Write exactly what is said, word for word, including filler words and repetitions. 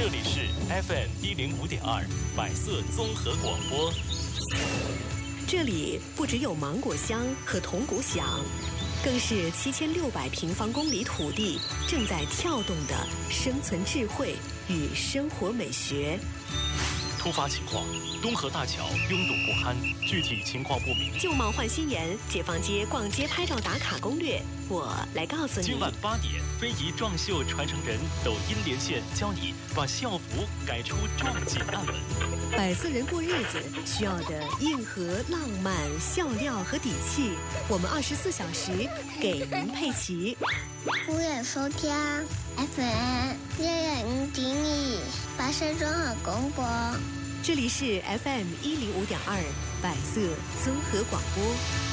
里是 F M 一零五点二百色综合广播。 这里不只有芒果香和铜鼓响，更是七千六百平方公里土地正在跳动的生存智慧与生活美学。 突发情况，东河大桥拥堵不堪，具体情况不明。 旧貌换新颜，解放街逛街拍照打卡攻略，我来告诉你。 今晚八点，非遗壮绣传承人抖音连线，教你把校服改出壮锦案文。 百色人过日子需要的硬核、浪漫、笑料和底气，我们二十四小时给您配齐。 歡迎收聽 F M 一零五點二百色綜合廣播， 這裡是 F M 一零五點二百色綜合廣播。